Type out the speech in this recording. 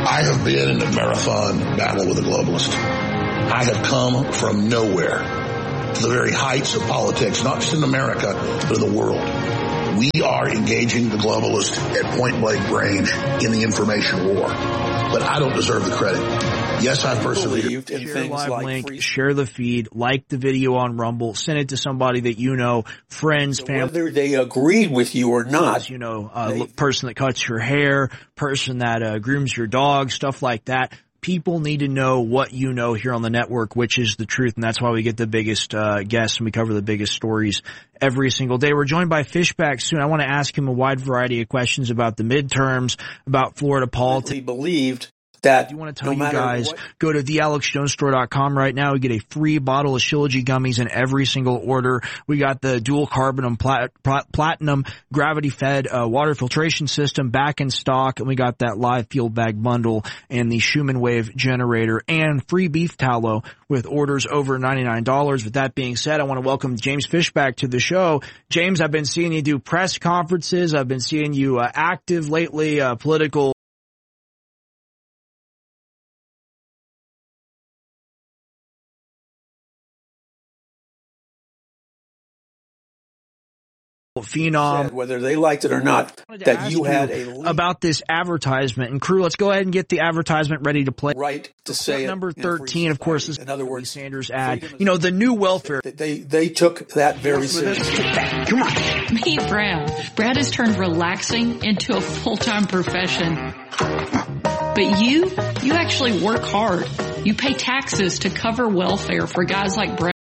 I have been in a marathon battle with a globalist. I have come from nowhere to the very heights of politics, not just in America, but in the world. We are engaging the globalists at point-blank range in the information war. But I don't deserve the credit. Yes, I've persevered. In Share live link, share the feed, like the video on Rumble, send it to somebody that you know, friends, family. Whether they agreed with you or not. You know, person that cuts your hair, person that grooms your dog, stuff like that. People need to know what you know here on the network, which is the truth, and that's why we get the biggest guests and we cover the biggest stories every single day. We're joined by Fishback soon. I want to ask him a wide variety of questions about the midterms, about Florida politics. He believed that you want to tell you guys, go to thealexjonesstore.com right now. We get a free bottle of Shilajit gummies in every single order. We got the dual carbon platinum gravity fed water filtration system back in stock, and we got that live field bag bundle and the Schumann Wave generator and free beef tallow with orders over $99. With that being said, I want to welcome James Fishback to the show. James, I've been seeing you do press conferences. I've been seeing you active lately, political phenom, whether they liked it or not, that you had about this advertisement. And crew, let's go ahead and get the advertisement ready to play. Right to say number 13, of course, is in other words, Sanders ad. You know, the new welfare. They took that very seriously. Come on. Meet Brad. Brad has turned relaxing into a full-time profession. But you actually work hard. You pay taxes to cover welfare for guys like Brad.